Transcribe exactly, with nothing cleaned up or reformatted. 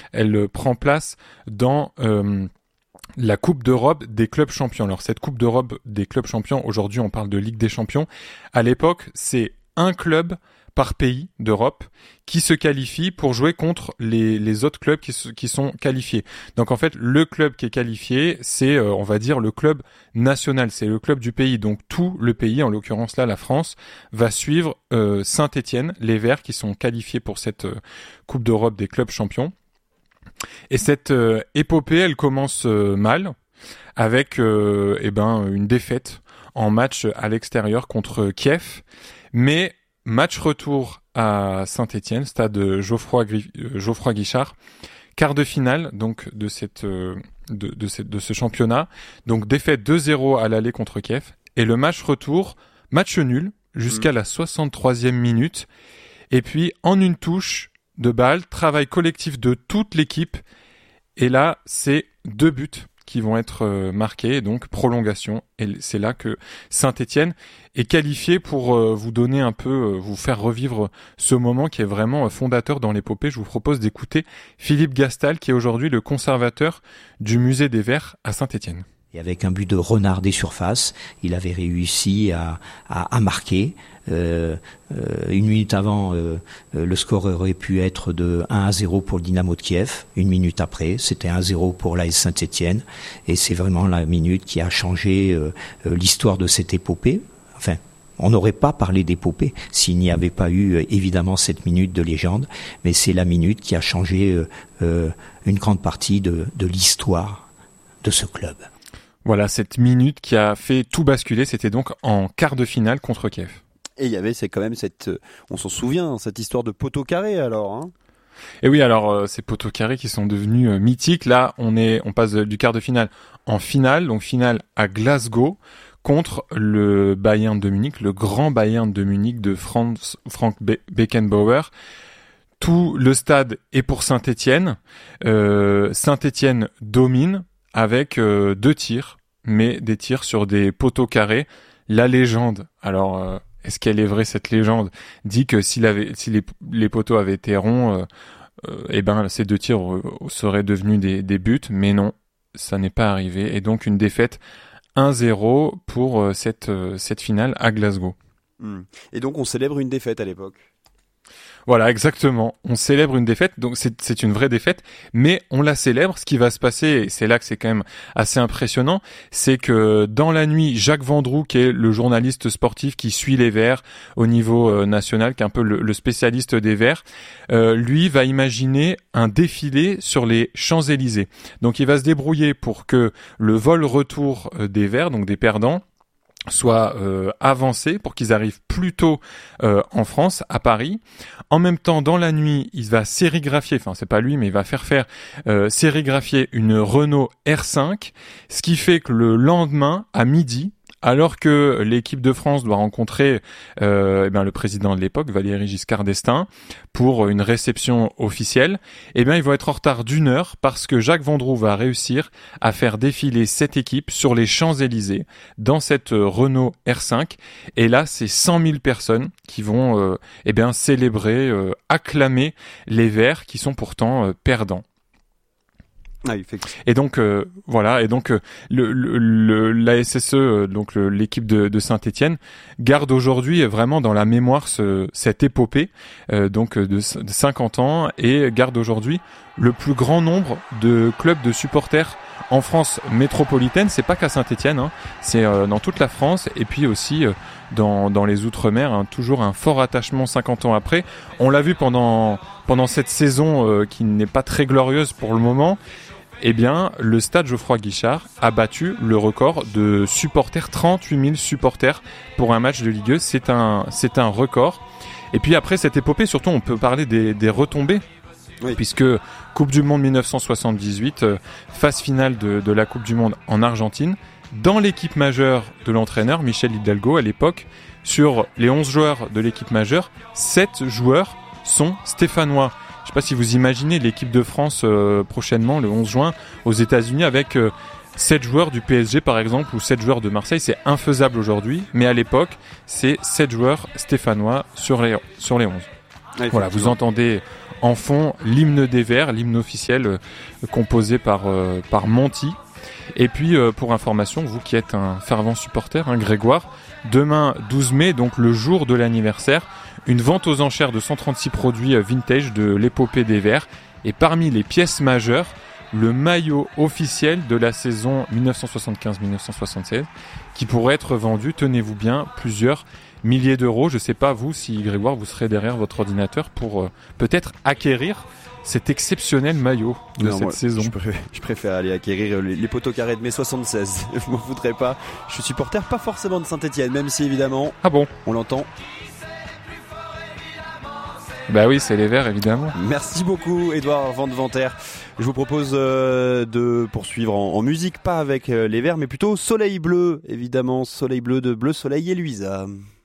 elle prend place dans euh, la Coupe d'Europe des clubs champions. Alors cette Coupe d'Europe des clubs champions, aujourd'hui on parle de Ligue des champions. À l'époque, c'est un club par pays d'Europe qui se qualifie pour jouer contre les, les autres clubs qui, qui sont qualifiés. Donc en fait, le club qui est qualifié, c'est euh, on va dire le club national, c'est le club du pays. Donc tout le pays, en l'occurrence là la France, va suivre euh, Saint-Étienne, les Verts qui sont qualifiés pour cette euh, Coupe d'Europe des clubs champions. Et cette euh, épopée, elle commence euh, mal avec euh, eh ben une défaite en match à l'extérieur contre Kiev, mais match retour à Saint-Étienne, stade Geoffroy, Gri- Geoffroy Guichard, quart de finale donc de cette euh, de de, cette, de ce championnat, donc défaite deux zéro à l'aller contre Kiev, et le match retour, match nul jusqu'à mmh. la soixante-troisième minute, et puis en une touche de balle, travail collectif de toute l'équipe, et là c'est deux buts qui vont être euh, marqués, et donc prolongation, et c'est là que Saint-Étienne est qualifié pour euh, vous donner un peu, euh, vous faire revivre ce moment qui est vraiment euh, fondateur dans l'épopée. Je vous propose d'écouter Philippe Gastal, qui est aujourd'hui le conservateur du musée des Verts à Saint-Étienne. Et avec un but de renard des surfaces, il avait réussi à, à, à marquer. Euh, euh, une minute avant, euh, le score aurait pu être de un à zéro pour le Dynamo de Kiev. Une minute après, c'était un zéro pour l'A S Saint-Étienne. Et c'est vraiment la minute qui a changé euh, l'histoire de cette épopée. Enfin, on n'aurait pas parlé d'épopée s'il n'y avait pas eu euh, évidemment cette minute de légende. Mais c'est la minute qui a changé euh, euh, une grande partie de, de l'histoire de ce club. Voilà, cette minute qui a fait tout basculer, c'était donc en quart de finale contre Kiev. Et il y avait c'est quand même cette, on s'en souvient, cette histoire de poteau carré alors. Hein. Et oui, alors euh, ces poteaux carrés qui sont devenus euh, mythiques. Là, on est, on passe du quart de finale en finale, donc finale à Glasgow contre le Bayern de Munich, le grand Bayern de Munich de Franz, Frank Be- Beckenbauer. Tout le stade est pour Saint-Étienne. Euh, Saint-Étienne domine avec euh, deux tirs, mais des tirs sur des poteaux carrés. La légende, alors euh, est-ce qu'elle est vraie cette légende, dit que s'il avait, si les, les poteaux avaient été ronds, euh, euh, eh ben ces deux tirs euh, seraient devenus des, des buts, mais non, ça n'est pas arrivé, et donc une défaite un zéro pour euh, cette, euh, cette finale à Glasgow. Mmh. Et donc on célèbre une défaite à l'époque. Voilà, exactement. On célèbre une défaite, donc c'est, c'est une vraie défaite, mais on la célèbre. Ce qui va se passer, et c'est là que c'est quand même assez impressionnant, c'est que dans la nuit, Jacques Vendroux, qui est le journaliste sportif qui suit les Verts au niveau euh, national, qui est un peu le, le spécialiste des Verts, euh, lui va imaginer un défilé sur les Champs-Élysées. Donc il va se débrouiller pour que le vol-retour euh, des Verts, donc des perdants, soit euh, avancé pour qu'ils arrivent plus tôt euh, en France, à Paris. En même temps, dans la nuit, il va sérigraphier, enfin c'est pas lui, mais il va faire faire euh, sérigraphier une Renault R cinq, ce qui fait que le lendemain, à midi, alors que l'équipe de France doit rencontrer euh, eh bien, le président de l'époque, Valéry Giscard d'Estaing, pour une réception officielle, eh bien, ils vont être en retard d'une heure parce que Jacques Vendroux va réussir à faire défiler cette équipe sur les Champs-Élysées dans cette Renault R cinq. Et là, c'est cent mille personnes qui vont euh, eh bien, célébrer, euh, acclamer les Verts qui sont pourtant euh, perdants. Ah, il fait que... Et donc euh, voilà, et donc euh, le, le, le la S S E, euh, donc le, l'équipe de, de Saint-Étienne, garde aujourd'hui vraiment dans la mémoire ce, cette épopée euh, donc de, de cinquante ans, et garde aujourd'hui le plus grand nombre de clubs de supporters en France métropolitaine. C'est pas qu'à Saint-Étienne, hein, c'est euh, dans toute la France, et puis aussi euh, dans dans les Outre-mer, hein, toujours un fort attachement cinquante ans après. On l'a vu pendant pendant cette saison euh, qui n'est pas très glorieuse pour le moment. Eh bien, le stade Geoffroy Guichard a battu le record de supporters, trente-huit mille supporters pour un match de Ligue un. C'est un, c'est un record. Et puis après cette épopée, surtout, on peut parler des, des retombées. Oui. Puisque Coupe du Monde dix-neuf cent soixante-dix-huit, euh, phase finale de, de la Coupe du Monde en Argentine, dans l'équipe majeure de l'entraîneur, Michel Hidalgo, à l'époque, sur les onze joueurs de l'équipe majeure, sept joueurs sont stéphanois. Je ne sais pas si vous imaginez l'équipe de France euh, prochainement, le onze juin, aux États-Unis, avec euh, sept joueurs du P S G par exemple, ou sept joueurs de Marseille. C'est infaisable aujourd'hui, mais à l'époque, c'est sept joueurs stéphanois sur les, sur les onze. Ouais, voilà, vous entendez en font l'hymne des Verts, l'hymne officiel euh, composé par, euh, par Monty. Et puis, euh, pour information, vous qui êtes un fervent supporter, hein, Grégoire, demain douze mai, donc le jour de l'anniversaire, une vente aux enchères de cent trente-six produits euh, vintage de l'épopée des Verts. Et parmi les pièces majeures, le maillot officiel de la saison dix-neuf cent soixante-quinze dix-neuf cent soixante-seize, qui pourrait être vendu, tenez-vous bien, plusieurs milliers d'euros. Je ne sais pas, vous, si Grégoire, vous serez derrière votre ordinateur pour euh, peut-être acquérir cet exceptionnel maillot de non, cette moi, saison. Je préfère, je préfère aller acquérir les, les poteaux carrés de mai soixante-seize. Je m'en voudrais pas. Je suis supporter pas forcément de Saint-Etienne, même si évidemment, ah bon, on l'entend. Bah oui, c'est les Verts, évidemment. Merci beaucoup, Édouard Van Deventer. Je vous propose euh, de poursuivre en, en musique, pas avec euh, les Verts, mais plutôt Soleil Bleu, évidemment, Soleil Bleu de Bleu Soleil et Louisa.